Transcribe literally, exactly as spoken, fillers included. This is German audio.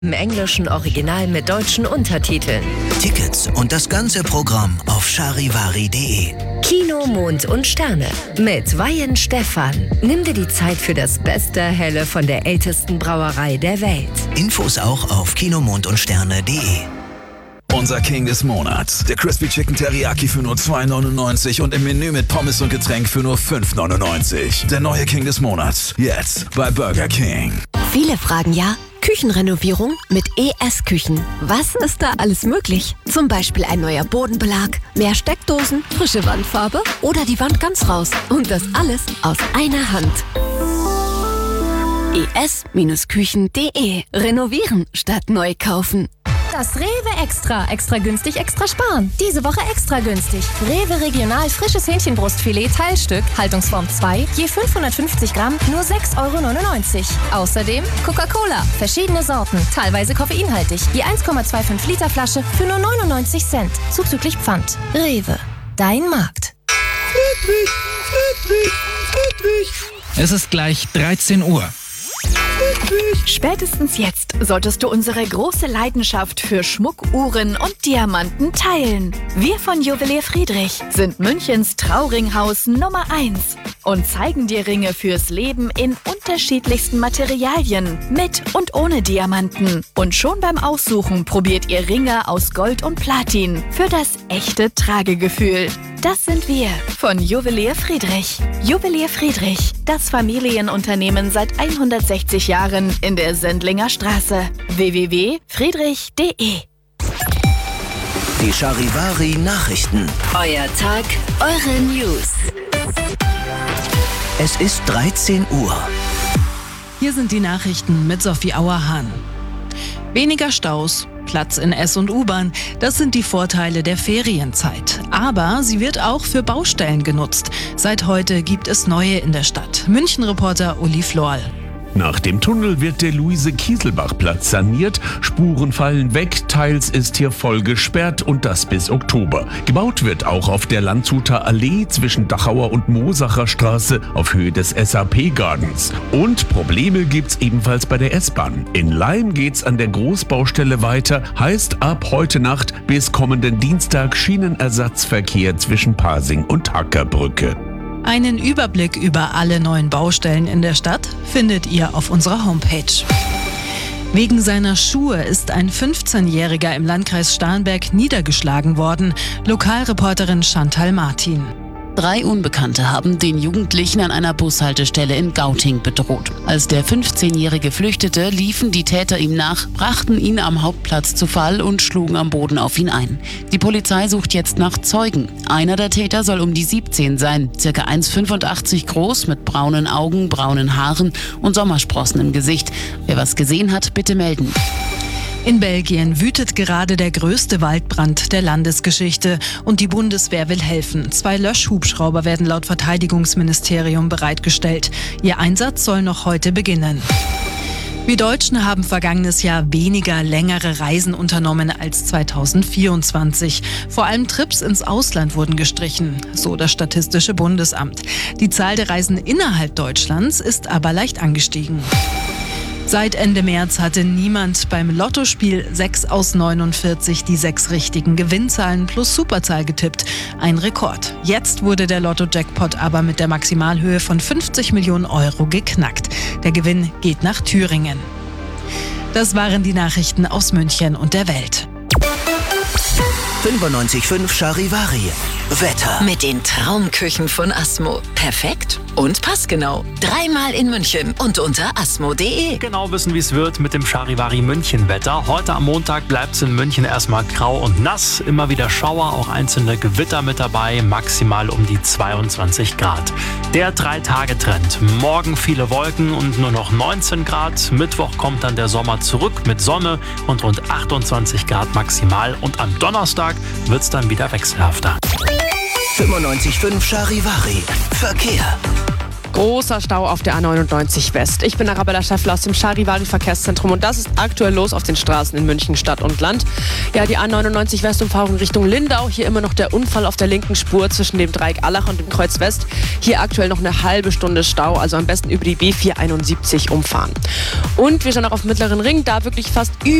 Im englischen Original mit deutschen Untertiteln. Tickets und das ganze Programm auf charivari punkt de. Kino, Mond und Sterne mit Weihen Stefan. Nimm dir die Zeit für das beste Helle von der ältesten Brauerei der Welt. Infos auch auf kinomond und sterne punkt de. Unser King des Monats. Der Crispy Chicken Teriyaki für nur zwei neunundneunzig und im Menü mit Pommes und Getränk für nur fünf neunundneunzig. Der neue King des Monats. Jetzt bei Burger King. Viele fragen ja, Küchenrenovierung mit E S-Küchen. Was ist da alles möglich? Zum Beispiel ein neuer Bodenbelag, mehr Steckdosen, frische Wandfarbe oder die Wand ganz raus. Und das alles aus einer Hand. E S Küchen punkt de. Renovieren statt neu kaufen. Das Rewe Extra. Extra günstig, extra sparen. Diese Woche extra günstig. Rewe Regional frisches Hähnchenbrustfilet Teilstück, Haltungsform zwei, je fünfhundertfünfzig Gramm, nur sechs Euro neunundneunzig. Außerdem Coca-Cola, verschiedene Sorten, teilweise koffeinhaltig. Je eins Komma fünfundzwanzig Liter Flasche für nur neunundneunzig Cent, zuzüglich Pfand. Rewe, dein Markt. Friedrich, Friedrich, Friedrich. Es ist gleich dreizehn Uhr. Spätestens jetzt solltest du unsere große Leidenschaft für Schmuck, Uhren und Diamanten teilen. Wir von Juwelier Friedrich sind Münchens Trauringhaus Nummer eins und zeigen dir Ringe fürs Leben in unterschiedlichsten Materialien, mit und ohne Diamanten. Und schon beim Aussuchen probiert ihr Ringe aus Gold und Platin für das echte Tragegefühl. Das sind wir von Juwelier Friedrich. Juwelier Friedrich, das Familienunternehmen seit hundertsechzig Jahren in der Sendlinger Straße. w w w punkt friedrich punkt de. Die Charivari Nachrichten. Euer Tag, eure News. Es ist dreizehn Uhr. Hier sind die Nachrichten mit Sophie Auerhahn. Weniger Staus, Platz in S- und U-Bahn, das sind die Vorteile der Ferienzeit. Aber sie wird auch für Baustellen genutzt. Seit heute gibt es neue in der Stadt. München-Reporter Uli Florl. Nach dem Tunnel wird der Luise-Kieselbach-Platz saniert, Spuren fallen weg, teils ist hier voll gesperrt und das bis Oktober. Gebaut wird auch auf der Landshuter Allee zwischen Dachauer und Mosacher Straße auf Höhe des S A P-Gardens. Und Probleme gibt's ebenfalls bei der S-Bahn. In Laim geht's an der Großbaustelle weiter, heißt ab heute Nacht bis kommenden Dienstag Schienenersatzverkehr zwischen Pasing und Hackerbrücke. Einen Überblick über alle neuen Baustellen in der Stadt findet ihr auf unserer Homepage. Wegen seiner Schuhe ist ein fünfzehnjähriger im Landkreis Starnberg niedergeschlagen worden. Lokalreporterin Chantal Martin. Drei Unbekannte haben den Jugendlichen an einer Bushaltestelle in Gauting bedroht. Als der fünfzehnjährige flüchtete, liefen die Täter ihm nach, brachten ihn am Hauptplatz zu Fall und schlugen am Boden auf ihn ein. Die Polizei sucht jetzt nach Zeugen. Einer der Täter soll um die siebzehn sein, circa eins Komma fünfundachtzig groß, mit braunen Augen, braunen Haaren und Sommersprossen im Gesicht. Wer was gesehen hat, bitte melden. In Belgien wütet gerade der größte Waldbrand der Landesgeschichte und die Bundeswehr will helfen. Zwei Löschhubschrauber werden laut Verteidigungsministerium bereitgestellt. Ihr Einsatz soll noch heute beginnen. Wir Deutschen haben vergangenes Jahr weniger längere Reisen unternommen als zweitausendvierundzwanzig. Vor allem Trips ins Ausland wurden gestrichen, so das Statistische Bundesamt. Die Zahl der Reisen innerhalb Deutschlands ist aber leicht angestiegen. Seit Ende März hatte niemand beim Lottospiel sechs aus neunundvierzig die sechs richtigen Gewinnzahlen plus Superzahl getippt. Ein Rekord. Jetzt wurde der Lotto-Jackpot aber mit der Maximalhöhe von fünfzig Millionen Euro geknackt. Der Gewinn geht nach Thüringen. Das waren die Nachrichten aus München und der Welt. fünfundneunzig Komma fünf Charivari. Wetter. Mit den Traumküchen von Asmo. Perfekt und passgenau. Dreimal in München und unter asmo punkt de. Genau wissen, wie es wird mit dem Charivari München Wetter. Heute am Montag bleibt es in München erstmal grau und nass. Immer wieder Schauer, auch einzelne Gewitter mit dabei. Maximal um die zweiundzwanzig Grad. Der Drei-Tage-Trend. Morgen viele Wolken und nur noch neunzehn Grad. Mittwoch kommt dann der Sommer zurück mit Sonne und rund achtundzwanzig Grad maximal. Und am Donnerstag wird es dann wieder wechselhafter. fünfundneunzig Komma fünf Charivari. Verkehr. Großer Stau auf der A neunundneunzig West. Ich bin Arabella Schäffler aus dem Charivari Verkehrszentrum und das ist aktuell los auf den Straßen in München Stadt und Land. Ja, die A neunundneunzig West-Umfahrung Richtung Lindau. Hier immer noch der Unfall auf der linken Spur zwischen dem Dreieck Allach und dem Kreuz West. Hier aktuell noch eine halbe Stunde Stau, also am besten über die B vierhunderteinundsiebzig umfahren. Und wir schauen auch auf dem Mittleren Ring, da wirklich fast